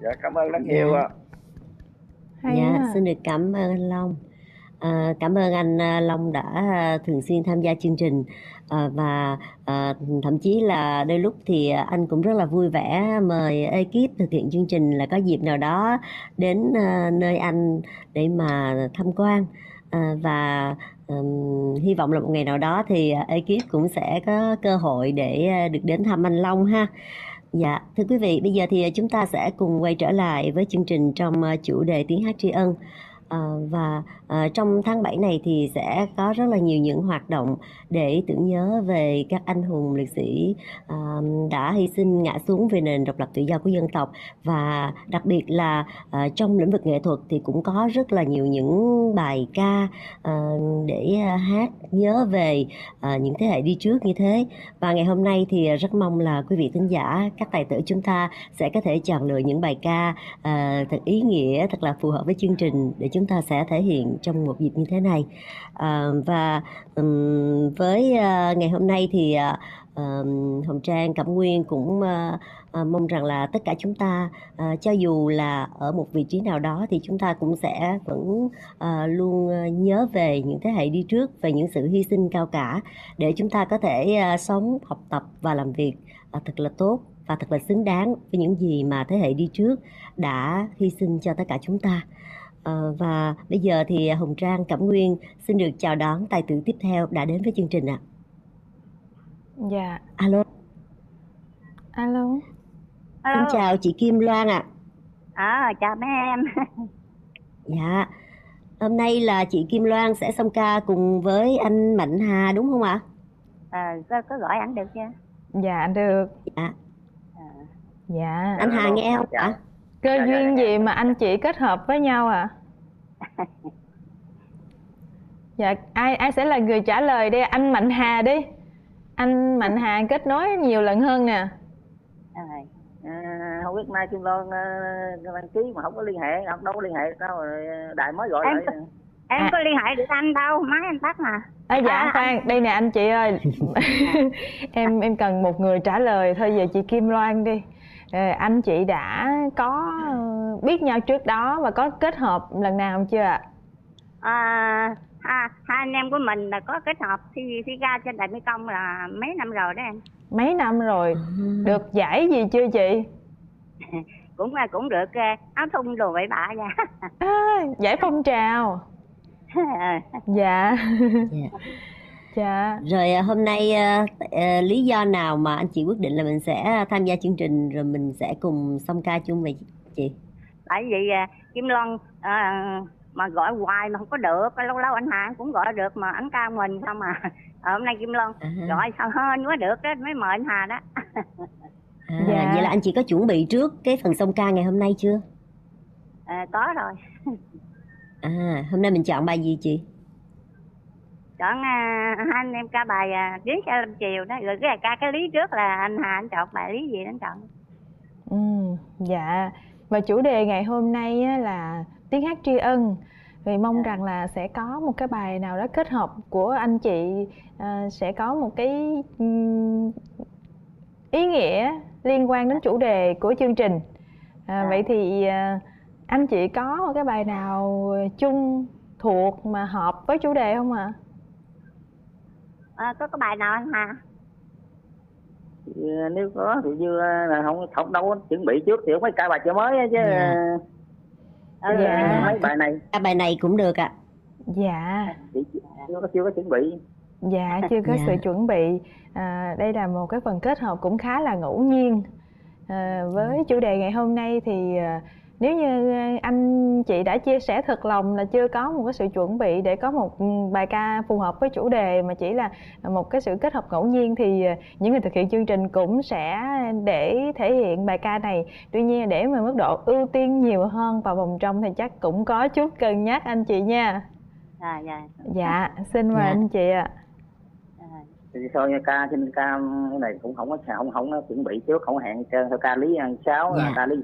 Dạ, cảm ơn rất nhiều Dạ, ạ. Hay dạ, quá. xin được cảm ơn anh Long. Cảm ơn anh Long đã thường xuyên tham gia chương trình. Và thậm chí là đôi lúc thì anh cũng rất là vui vẻ mời ekip thực hiện chương trình là có dịp nào đó đến nơi anh để mà tham quan. Và hy vọng là một ngày nào đó thì ekip cũng sẽ có cơ hội để được đến thăm anh Long ha. Dạ, thưa quý vị, bây giờ thì chúng ta sẽ cùng quay trở lại với chương trình trong chủ đề tiếng hát tri ân. Và trong tháng 7 này thì sẽ có rất là nhiều những hoạt động để tưởng nhớ về các anh hùng liệt sĩ đã hy sinh ngã xuống vì nền độc lập tự do của dân tộc. Và đặc biệt là trong lĩnh vực nghệ thuật thì cũng có rất là nhiều những bài ca để hát nhớ về những thế hệ đi trước như thế. Và ngày hôm nay thì rất mong là quý vị thính giả, các tài tử chúng ta sẽ có thể chọn lựa những bài ca thật ý nghĩa, thật là phù hợp với chương trình để chúng ta sẽ thể hiện trong một dịp như thế này. Và với ngày hôm nay thì Hồng Trang, Cẩm Nguyên cũng mong rằng là tất cả chúng ta cho dù là ở một vị trí nào đó thì chúng ta cũng sẽ vẫn luôn nhớ về những thế hệ đi trước, về những sự hy sinh cao cả để chúng ta có thể sống, học tập và làm việc thật là tốt và thật là xứng đáng với những gì mà thế hệ đi trước đã hy sinh cho tất cả chúng ta. Và bây giờ thì Hồng Trang, Cẩm Nguyên xin được chào đón tài tử tiếp theo đã đến với chương trình ạ. Dạ. Alo. Alo. Xin chào chị Kim Loan ạ. Chào mấy em. Dạ. Hôm nay là chị Kim Loan sẽ song ca cùng với anh Mạnh Hà đúng không ạ? Có gọi anh được chưa? Dạ anh được. Dạ. Dạ. Anh Hà nghe không ạ? Cơ duyên gì mà anh chị kết hợp với nhau ạ? Dạ, ai sẽ là người trả lời đây? Anh Mạnh Hà đi. Anh Mạnh Hà kết nối nhiều lần hơn nè. Không biết nay Kim Loan đăng ký mà không có liên hệ, không đâu có liên hệ sao rồi Đại mới gọi lại. Em có liên hệ được anh đâu, máy em tắt mà. Dạ khoan, đây nè anh chị ơi. em cần một người trả lời thôi, về chị Kim Loan đi. Anh chị đã có biết nhau trước đó và có kết hợp lần nào chưa ạ? Hai anh em của mình là có kết hợp thi ca trên Đại Mỹ Công là mấy năm rồi đó em. Mấy năm rồi. Được giải gì chưa chị? cũng được áo thun đồ bậy bạ nha. Giải phong trào. Dạ. Dạ. Rồi hôm nay lý do nào mà anh chị quyết định là mình sẽ tham gia chương trình rồi mình sẽ cùng song ca chung với chị? Tại vì Kim Loan mà gọi hoài mà không có được, lâu lâu anh Hà cũng gọi được mà anh cao mình sao mà hôm nay Kim Loan gọi sao hên quá được đó mới mời anh Hà đó. Dạ. Vậy là anh chị có chuẩn bị trước cái phần song ca ngày hôm nay chưa? Có rồi. Hôm nay mình chọn bài gì chị? Chọn hai anh em ca bài Lý Cha Lâm Chiều đó, rồi cái ca cái lý trước là anh Hà anh chọn bài lý gì anh chọn. Dạ. Và chủ đề ngày hôm nay á, là tiếng hát tri ân. Vì mong rằng là sẽ có một cái bài nào đó kết hợp của anh chị, sẽ có một cái ý nghĩa liên quan đến chủ đề của chương trình. Vậy thì anh chị có một cái bài nào chung thuộc mà hợp với chủ đề không ạ? Có cái bài nào anh Hà? Nếu có thì như là không đâu có chuẩn bị trước thì không phải ca bài chợ mới chứ. Mấy bài này. Bài này cũng được ạ. Dạ. Chưa có chuẩn bị. Dạ, chưa có sự chuẩn bị. Đây là một cái phần kết hợp cũng khá là ngẫu nhiên. Với chủ đề ngày hôm nay thì nếu như anh chị đã chia sẻ thật lòng là chưa có một cái sự chuẩn bị để có một bài ca phù hợp với chủ đề mà chỉ là một cái sự kết hợp ngẫu nhiên, thì những người thực hiện chương trình cũng sẽ để thể hiện bài ca này. Tuy nhiên để mà mức độ ưu tiên nhiều hơn vào vòng trong thì chắc cũng có chút cân nhắc anh chị nha. Dạ, xin mời anh chị ạ. Thì thôi ca trên ca cái này cũng không có chuẩn bị trước, không hẹn theo ca lý 6 là ca lý